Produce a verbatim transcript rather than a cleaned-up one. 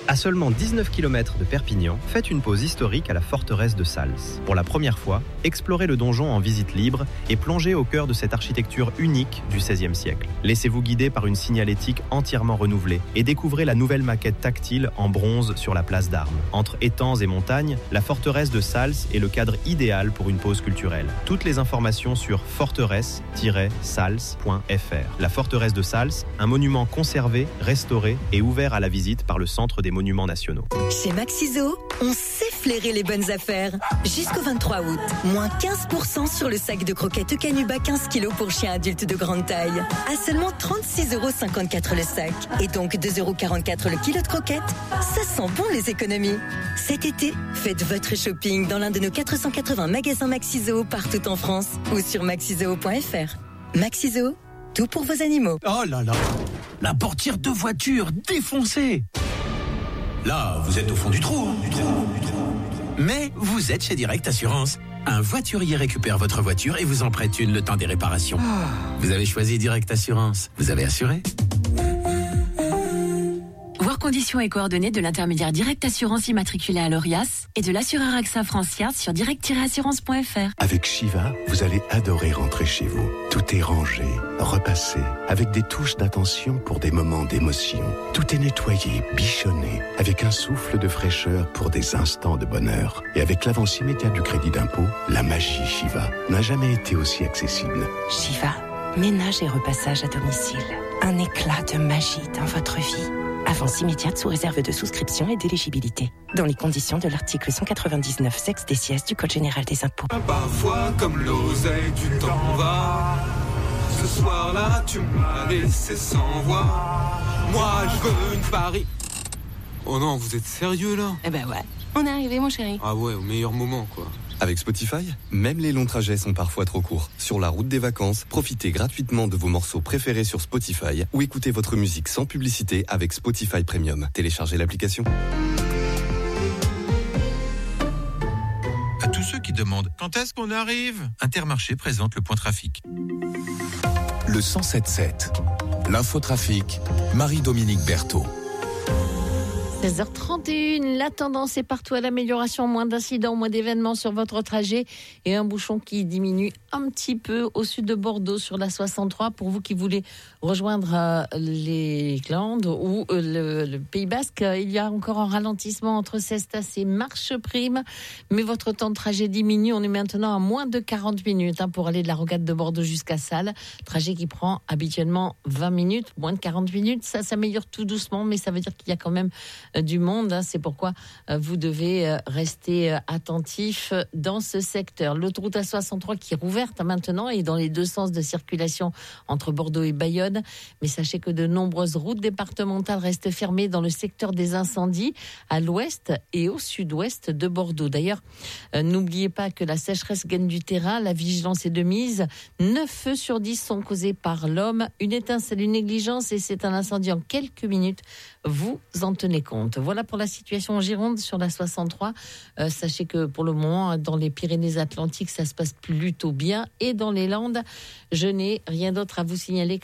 À seulement dix-neuf kilomètres de Perpignan, faites une pause historique à la forteresse de Sals. Pour la première fois, explorez le donjon en visite libre et plongez au cœur de cette architecture unique du seizième siècle. Laissez-vous guider par une signalétique entièrement renouvelée et découvrez la nouvelle maquette tactile en bronze sur la place d'Armes. Entre étangs et montagnes, la forteresse de Sals est le cadre idéal pour une pause culturelle. Toutes les informations sur forteresse tiret sals point f r. La forteresse de Sals, un monument conservé, restauré et ouvert à la visite par le Centre des monuments nationaux. Chez Maxiso, on sait flairer les bonnes affaires. Jusqu'au vingt-trois août, moins quinze pour cent sur le sac de croquettes Canuba quinze kilos pour chiens adultes de grande taille. À seulement trente-six euros cinquante-quatre le sac. Et donc deux euros quarante-quatre le kilo de croquettes. Ça sent bon les économies. Cet été, faites votre shopping dans l'un de nos quatre cent quatre-vingts magasins Maxiso partout en France ou sur maxizoo point f r. Maxiso, tout pour vos animaux. Oh là là, la portière de voiture défoncée. Là, vous êtes au fond du trou, du trou, du trou. Mais vous êtes chez Direct Assurance. Un voiturier récupère votre voiture et vous en prête une le temps des réparations. Oh. Vous avez choisi Direct Assurance. Vous avez assuré. Voir conditions et coordonnées de l'intermédiaire Direct Assurance immatriculé à l'Orias et de l'assureur A X A Francia sur direct tiret assurance point f r. Avec Shiva, vous allez adorer rentrer chez vous. Tout est rangé, repassé, avec des touches d'attention pour des moments d'émotion. Tout est nettoyé, bichonné, avec un souffle de fraîcheur pour des instants de bonheur. Et avec l'avance immédiate du crédit d'impôt, la magie Shiva n'a jamais été aussi accessible. Shiva, ménage et repassage à domicile. Un éclat de magie dans votre vie. Avance immédiate sous réserve de souscription et d'éligibilité. Dans les conditions de l'article cent quatre-vingt-dix-neuf sexe des sièges du Code général des impôts. Parfois, comme l'oseille, tu t'en vas. Ce soir-là, tu m'as laissé sans voix. Moi, je veux une Paris. Oh non, vous êtes sérieux là? Eh ben ouais, on est arrivé mon chéri. Ah ouais, au meilleur moment quoi. Avec Spotify, même les longs trajets sont parfois trop courts. Sur la route des vacances, profitez gratuitement de vos morceaux préférés sur Spotify ou écoutez votre musique sans publicité avec Spotify Premium. Téléchargez l'application. À tous ceux qui demandent quand est-ce qu'on arrive, Intermarché présente le point trafic. Le cent sept sept, l'infotrafic, Marie-Dominique Berthaud. seize heures trente et une, la tendance est partout à l'amélioration, moins d'incidents, moins d'événements sur votre trajet et un bouchon qui diminue un petit peu au sud de Bordeaux sur la soixante-trois pour vous qui voulez rejoindre euh, les Glandes ou euh, le, le Pays Basque. Il y a encore un ralentissement entre Cestas et Marcheprime, mais votre temps de trajet diminue. On est maintenant à moins de quarante minutes hein, pour aller de la rocade de Bordeaux jusqu'à Salles. Trajet qui prend habituellement vingt minutes, moins de quarante minutes. Ça s'améliore tout doucement, mais ça veut dire qu'il y a quand même du monde, hein, c'est pourquoi vous devez rester attentif dans ce secteur. L'autoroute A soixante-trois qui est rouverte maintenant et dans les deux sens de circulation entre Bordeaux et Bayonne, mais sachez que de nombreuses routes départementales restent fermées dans le secteur des incendies à l'ouest et au sud-ouest de Bordeaux. D'ailleurs, euh, n'oubliez pas que la sécheresse gagne du terrain, la vigilance est de mise. neuf feux sur dix sont causés par l'homme, une étincelle, une négligence et c'est un incendie en quelques minutes. Vous en tenez compte. Voilà pour la situation en Gironde sur la soixante-trois. Euh, sachez que pour le moment, dans les Pyrénées-Atlantiques, ça se passe plutôt bien. Et dans les Landes, je n'ai rien d'autre à vous signaler